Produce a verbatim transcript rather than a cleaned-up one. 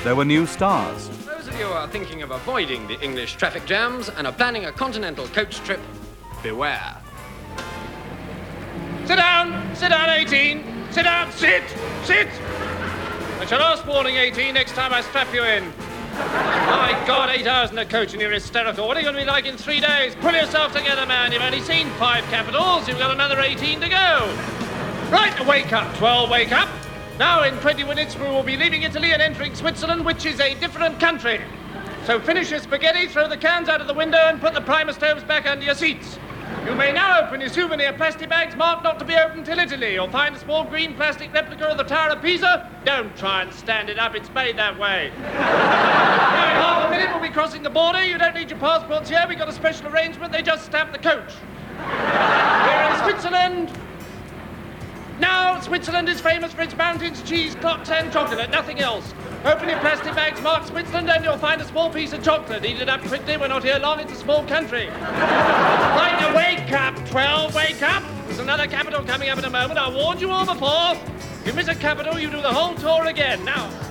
there were new stars. Those of you who are thinking of avoiding the English traffic jams and are planning a continental coach trip, beware. Sit down! Sit down, eighteen! Sit down! Sit! Sit! That's your last warning, eighteen, next time I strap you in. My God, eight hours in a coach and you're hysterical. What are you going to be like in three days? Pull yourself together, man. You've only seen five capitals. You've got another eighteen to go. Right, wake up, twelve, wake up. Now, in twenty minutes, we will be leaving Italy and entering Switzerland, which is a different country. So finish your spaghetti, throw the cans out of the window, and put the primer stoves back under your seats. You may now open your souvenir plastic bags marked not to be opened till Italy. You'll find a small green plastic replica of the Tower of Pisa. Don't try and stand it up, it's made that way. Now, in half a minute, we'll be crossing the border. You don't need your passports here. We've got a special arrangement. They just stamp the coach. We're in Switzerland. Now, Switzerland is famous for its mountains, cheese, clocks, and chocolate, nothing else. Open your plastic bags marked Switzerland and you'll find a small piece of chocolate. Eat it up quickly, we're not here long, it's a small country. Right, now wake up, twelve, wake up. There's another capital coming up in a moment, I warned you all before. If you miss a capital, you do the whole tour again. Now,